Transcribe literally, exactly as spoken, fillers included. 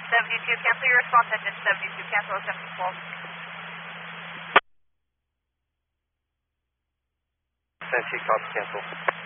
seventy-two, cancel your response, engine seventy-two, cancel attempt to fall. Sensei, copy, cancel.